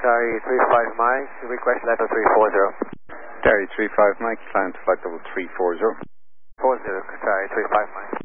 Qatari 35 Mike, request letter 340. Qatari 35 Mike, climb to flight level 340. 40, Qatari 35 Mike.